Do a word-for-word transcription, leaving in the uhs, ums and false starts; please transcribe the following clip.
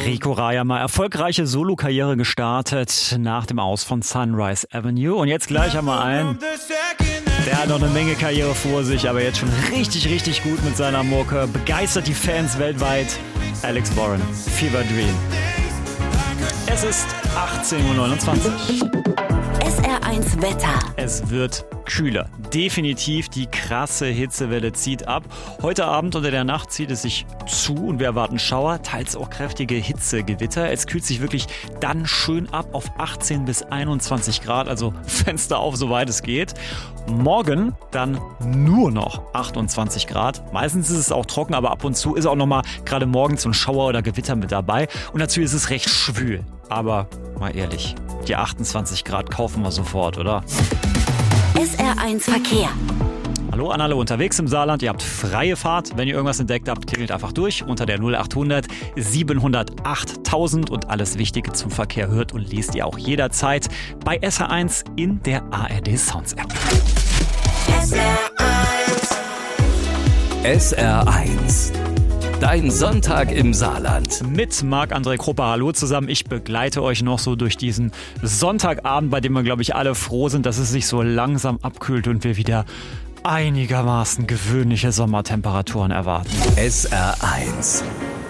Rico Rayama, erfolgreiche Solo-Karriere gestartet nach dem Aus von Sunrise Avenue. Und jetzt gleich einmal ein. Der hat noch eine Menge Karriere vor sich, aber jetzt schon richtig, richtig gut mit seiner Mucke. Begeistert die Fans weltweit. Alex Warren, Fever Dream. Es ist achtzehn Uhr neunundzwanzig. S R eins Wetter. Es wird kühler. Definitiv, die krasse Hitzewelle zieht ab. Heute Abend unter der Nacht zieht es sich zu und wir erwarten Schauer, teils auch kräftige Hitzegewitter. Es kühlt sich wirklich dann schön ab auf achtzehn bis einundzwanzig Grad, also Fenster auf, soweit es geht. Morgen dann nur noch achtundzwanzig Grad. Meistens ist es auch trocken, aber ab und zu ist auch nochmal gerade morgens so ein Schauer oder Gewitter mit dabei. Und dazu ist es recht schwül. Aber mal ehrlich, die achtundzwanzig Grad kaufen wir sofort, oder? S R eins Verkehr. Hallo an alle unterwegs im Saarland. Ihr habt freie Fahrt. Wenn ihr irgendwas entdeckt habt, klingelt einfach durch unter der null achthundert siebenhundertacht und alles Wichtige zum Verkehr hört und liest ihr auch jederzeit bei S R eins in der A R D Sounds App. S R eins. S R eins. Dein Sonntag im Saarland. Mit Marc-André Krupper, hallo zusammen. Ich begleite euch noch so durch diesen Sonntagabend, bei dem wir, glaube ich, alle froh sind, dass es sich so langsam abkühlt und wir wieder einigermaßen gewöhnliche Sommertemperaturen erwarten. S R eins.